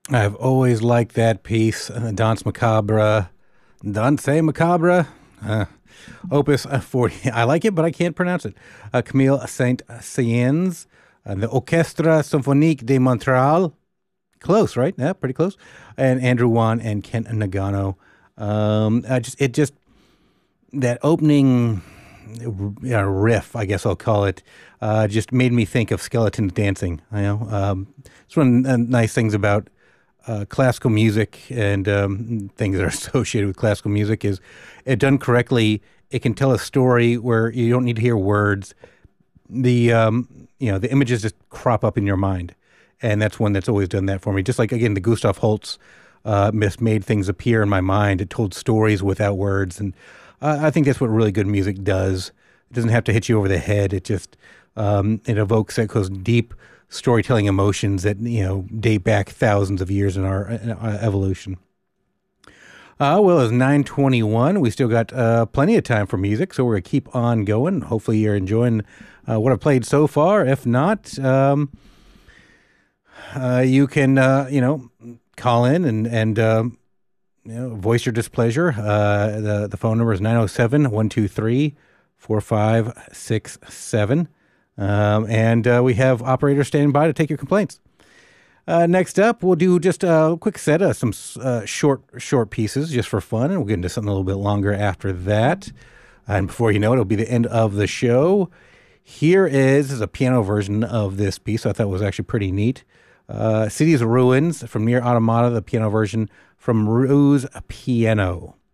I've always liked that piece, Danse Macabre. Danse Macabre? Uh, Opus 40. I like it, but I can't pronounce it. Camille Saint-Saëns, the Orchestre Symphonique de Montréal. Close, right? Yeah, pretty close. And Andrew Wan and Kent Nagano. It just that opening riff, I guess I'll call it, just made me think of skeletons dancing. It's one of the nice things about classical music and things that are associated with classical music is it done correctly. It can tell a story where you don't need to hear words. The images just crop up in your mind, and that's one that's always done that for me. Just like again, the Gustav Holst made things appear in my mind. It told stories without words, and I think that's what really good music does. It doesn't have to hit you over the head. It evokes those deep storytelling emotions that date back thousands of years in our evolution. Well, it's 9:21. We still got plenty of time for music, so we're gonna keep on going. Hopefully, you're enjoying what I've played so far. If not, you can call in and voice your displeasure. The phone number is 907-123-4567. And we have operators standing by to take your complaints. Next up, we'll do just a quick set of some short pieces just for fun, and we'll get into something a little bit longer after that. And before you know it, it'll be the end of the show. This is a piano version of this piece I thought was actually pretty neat. Cities of Ruins from Near Automata, the piano version from Ruse Piano.